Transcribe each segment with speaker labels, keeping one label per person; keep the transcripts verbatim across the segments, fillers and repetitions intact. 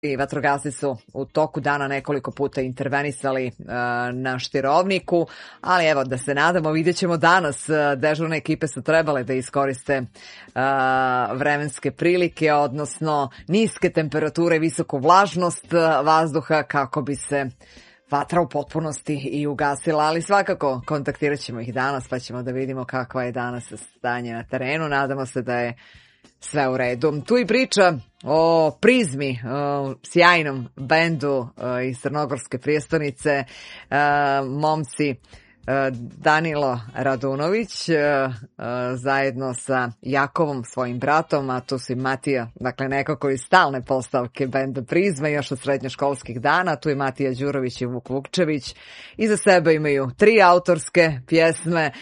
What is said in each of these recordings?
Speaker 1: I vatrogasci su u toku dana nekoliko puta intervenisali uh, na Štirovniku, ali evo da se nadamo, vidjet ćemo danas. Uh, dežurne ekipe su trebale da iskoriste uh, vremenske prilike, odnosno niske temperature i visoku vlažnost uh, vazduha kako bi se vatra u potpunosti i ugasila, ali svakako kontaktirat ćemo ih danas pa ćemo da vidimo kakva je danas stanje na terenu. Nadamo se da je sve u redu. Tu i priča o Prizmi, o sjajnom bendu iz Crnogorske prijestonice, momci Danilo Radunović zajedno sa Jakovom, svojim bratom, a tu su i Matija, dakle nekako iz stalne postavke benda Prizma, još od srednjoškolskih dana. Tu je Matija Đurović i Vuk Vukčević. Iza sebe imaju tri autorske pjesme,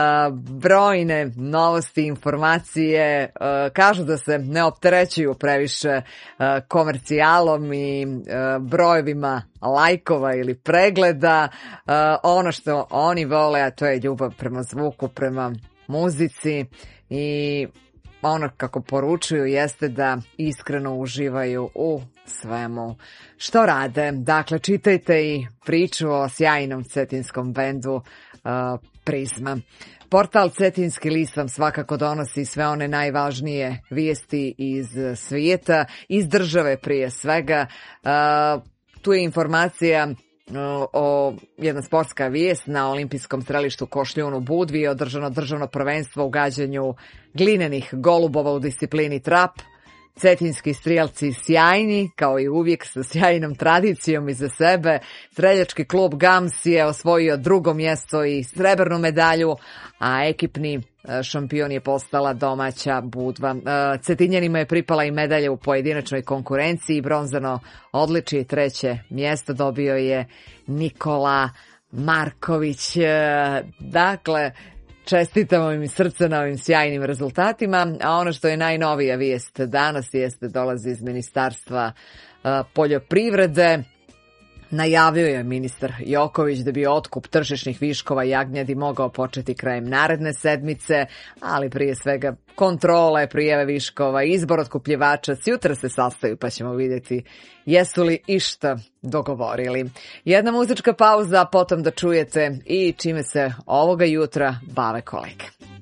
Speaker 1: brojne novosti, informacije. Kažu da se ne opterećuju previše komercijalom i brojevima lajkova ili pregleda. Ono što oni vole, a to je ljubav prema zvuku, prema muzici, i ono kako poručuju jeste da iskreno uživaju u svemu što rade. Dakle, čitajte i priču o sjajnom cetinskom bendu uh, Prizma. Portal Cetinski list vam svakako donosi sve one najvažnije vijesti iz svijeta, iz države prije svega. Uh, tu je informacija o jedna sportska vijest. Na olimpijskom strelištu Košljun u Budvi je održano državno prvenstvo u gađanju glinenih golubova u disciplini trap. Cetinski strijelci sjajni, kao i uvijek sa sjajnom tradicijom iza sebe. Streljački klub Gams je osvojio drugo mjesto i srebrnu medalju, a ekipni šampion je postala domaća Budva. Cetinjanima je pripala i medalja u pojedinačnoj konkurenciji. Bronzano odličje i treće mjesto dobio je Nikola Marković. Dakle, čestitamo im iz srca na ovim sjajnim rezultatima, a ono što je najnovija vijest danas jeste dolazi iz Ministarstva uh, poljoprivrede. Najavio je ministar Joković da bi otkup tržišnih viškova jagnjadi mogao početi krajem naredne sedmice, ali prije svega kontrole, prijave viškova, izbor otkupljivača sutra se sastaju pa ćemo vidjeti jesu li išta dogovorili. Jedna muzička pauza, potom da čujete i čime se ovoga jutra bave kolege.